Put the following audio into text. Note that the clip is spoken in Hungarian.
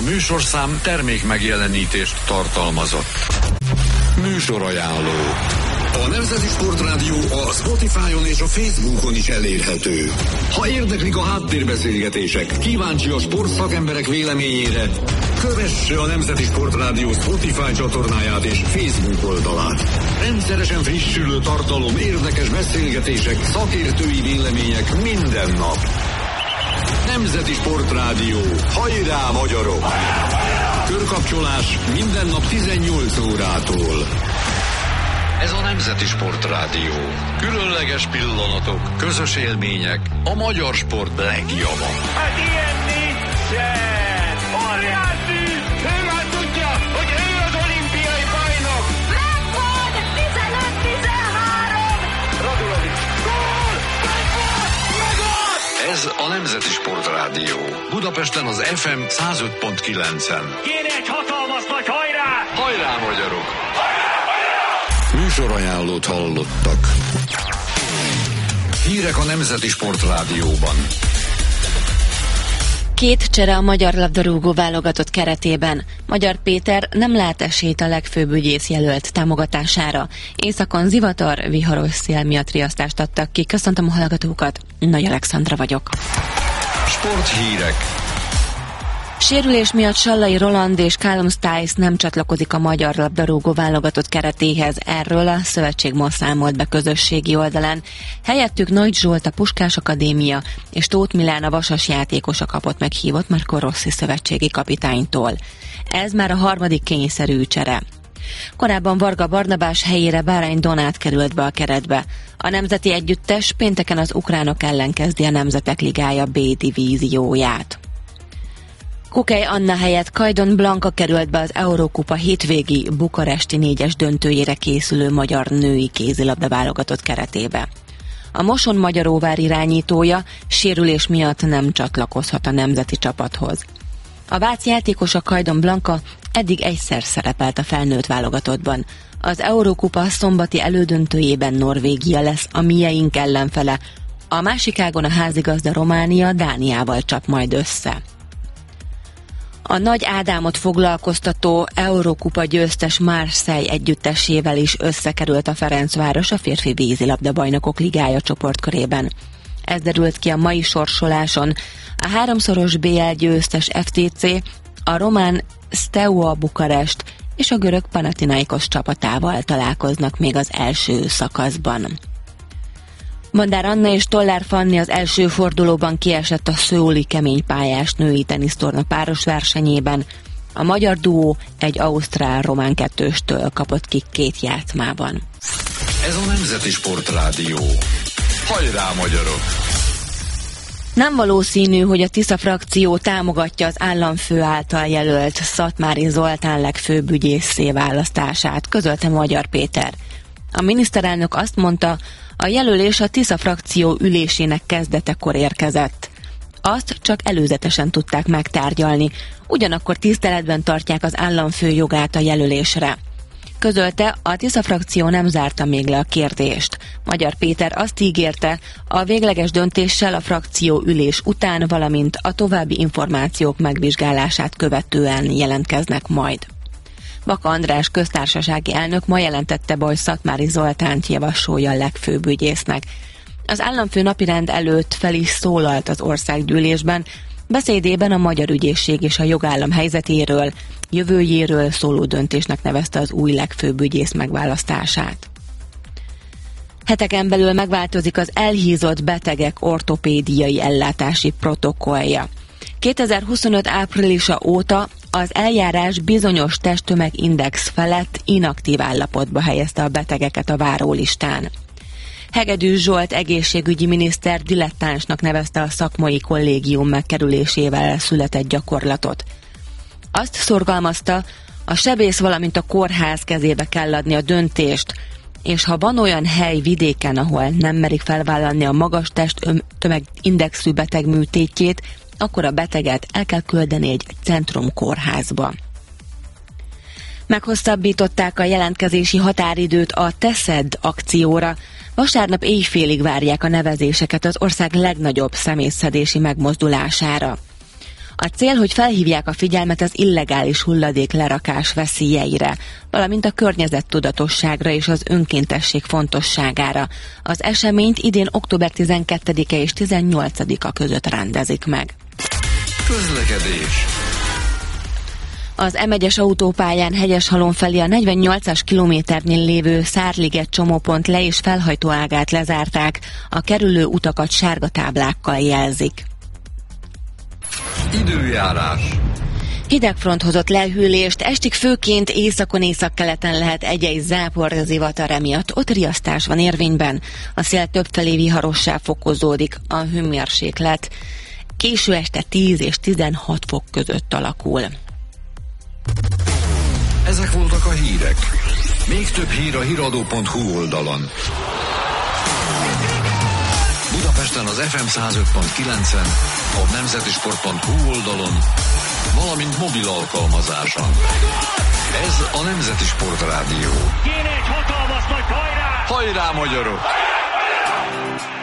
műsorszám termék megjelenítést tartalmazott. Műsorajánló. A Nemzeti Sportrádió a Spotify-on és a Facebookon is elérhető. Ha érdeklik a háttérbeszélgetések, kíváncsi a sportszakemberek véleményére, kövesse a Nemzeti Sportrádió Spotify csatornáját és Facebook oldalát. Rendszeresen frissülő tartalom, érdekes beszélgetések, szakértői vélemények minden nap. Nemzeti Sportrádió. Hajrá, magyarok! Körkapcsolás minden nap 18 órától. Ez a Nemzeti Sportrádió. Különleges pillanatok, közös élmények, a magyar sport legjava. Hát ilyen nincsen! Óriási! Ő már tudja, hogy ő az olimpiai bajnok! Megvan! 15-13! Radulovic! Gól! Megvan! Ez a Nemzeti Sportrádió. Budapesten az FM 105.9-en. Kéne egy hatalmas nagy hajrá! Hajrá, magyarok! Műsorajánlót hallottak. Hírek a Nemzeti Sportrádióban. 2 csere a magyar labdarúgó válogatott keretében. Magyar Péter nem lát esélyt a legfőbb ügyész jelölt támogatására. Északon zivatar, viharos szél miatt riasztást adtak ki. Köszöntöm a hallgatókat, Nagy Alexandra vagyok. Sporthírek. Sérülés miatt Sallai Roland és Callum Stiles nem csatlakozik a magyar labdarúgó válogatott keretéhez. Erről a szövetség ma számolt be közösségi oldalán. Helyettük Nagy Zsolt a Puskás Akadémia és Tóth Milán a Vasas játékosa kapott meghívott Marco Rossi szövetségi kapitánytól. Ez már a 3. kényszerű csere. Korábban Varga Barnabás helyére Bárány Donát került be a keretbe. A nemzeti együttes pénteken az ukránok ellen kezdi a Nemzetek Ligája B divízióját. Kukej Anna helyett Kajdon Blanka került be az Eurókupa hétvégi bukaresti 4-es döntőjére készülő magyar női kézilabda válogatott keretébe. A Moson Magyaróvár irányítója sérülés miatt nem csatlakozhat a nemzeti csapathoz. A vác játékosa Kajdon Blanka eddig egyszer szerepelt a felnőtt válogatottban. Az Eurókupa szombati elődöntőjében Norvégia lesz a mieink ellenfele, a másik ágon a házigazda Románia Dániával csap majd össze. A Nagy Ádámot foglalkoztató Eurókupa győztes Marseille együttesével is összekerült a Ferencváros a férfi vízilabda bajnokok ligája csoportkörében. Ez derült ki a mai sorsoláson. A 3-szoros BL győztes FTC, a román Steaua Bukarest és a görög Panathinaikos csapatával találkoznak még az első szakaszban. Bandár Anna és Tollár Fanni az első fordulóban kiesett a szöuli keménypályás női tenisztorna páros versenyében. A magyar duó egy ausztrál-román 2-stől kapott ki 2 játszmában. Ez a Nemzeti Sportrádió. Hajrá, magyarok! Nem valószínű, hogy a Tisza frakció támogatja az államfő által jelölt Szatmári Zoltán legfőbb ügyésszé választását, közölte Magyar Péter. A miniszterelnök azt mondta, a jelölés a Tisza frakció ülésének kezdetekor érkezett. Azt csak előzetesen tudták megtárgyalni, ugyanakkor tiszteletben tartják az államfő jogát a jelölésre. Közölte, a Tisza frakció nem zárta még le a kérdést. Magyar Péter azt ígérte, a végleges döntéssel a frakció ülés után, valamint a további információk megvizsgálását követően jelentkeznek majd. Baka András köztársasági elnök ma jelentette be, hogy Szatmári Zoltánt javasolja a legfőbb ügyésznek. Az államfő napirend előtt fel is szólalt az országgyűlésben, beszédében a magyar ügyészség és a jogállam helyzetéről, jövőjéről szóló döntésnek nevezte az új legfőbb ügyész megválasztását. Heteken belül megváltozik az elhízott betegek ortopédiai ellátási protokollja. 2025 áprilisa óta az eljárás bizonyos testtömegindex felett inaktív állapotba helyezte a betegeket a várólistán. Hegedűs Zsolt egészségügyi miniszter dilettánsnak nevezte a szakmai kollégium megkerülésével született gyakorlatot. Azt szorgalmazta, a sebész, valamint a kórház kezébe kell adni a döntést, és ha van olyan hely vidéken, ahol nem merik felvállalni a magas testtömegindexű beteg műtétjét, akkor a beteget el kell küldeni egy centrumkórházba. Meghosszabbították a jelentkezési határidőt a Teszed akcióra. Vasárnap éjfélig várják a nevezéseket az ország legnagyobb személyszedési megmozdulására. A cél, hogy felhívják a figyelmet az illegális hulladék lerakás veszélyeire, valamint a környezettudatosságra és az önkéntesség fontosságára. Az eseményt idén október 12-e és 18-a között rendezik meg. Közlekedés. Az M1-es autópályán Hegyeshalom felé a 48-as kilométernél lévő Szárliget csomópont le- és felhajtóágát lezárták, a kerülő utakat sárga táblákkal jelzik. Időjárás. Hidegfront hozott lehűlést, estig főként északon északkeleten lehet egy-egy zápor zivatar emiatt. Ott riasztás van érvényben, a szél többfelé viharossá fokozódik, a hőmérséklet késő este 10 és 16 fok között alakul. Ezek voltak a hírek. Még több hír a hiradó.hu oldalon. Budapesten az FM 105.9-en, a nemzetisport.hu oldalon, valamint mobil alkalmazáson. Ez a Nemzeti Sport Rádió. Kéne egy hatalmas nagy hajrá! Hajrá, magyarok!